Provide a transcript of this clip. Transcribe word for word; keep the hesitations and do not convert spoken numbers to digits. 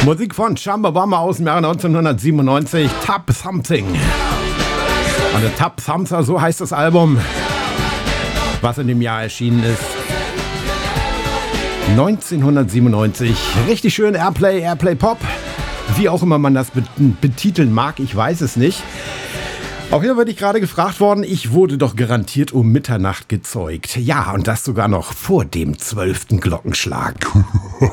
Musik von Chumbawamba aus dem Jahre neunzehnhundertsiebenundneunzig, Tap Something. Also Tap Samsa, so heißt das Album, was in dem Jahr erschienen ist. neunzehnhundertsiebenundneunzig. Richtig schön Airplay, Airplay Pop. Wie auch immer man das betiteln mag, ich weiß es nicht. Auf jeden Fall bin ich gerade gefragt worden, ich wurde doch garantiert um Mitternacht gezeugt. Ja, und das sogar noch vor dem zwölften Glockenschlag.